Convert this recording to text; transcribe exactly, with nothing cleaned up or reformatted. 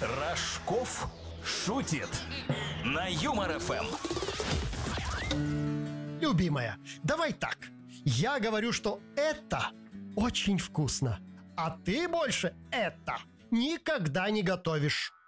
Рожков шутит на Юмор ФМ. Любимая, давай так. Я говорю, что это очень вкусно, а ты больше это никогда не готовишь.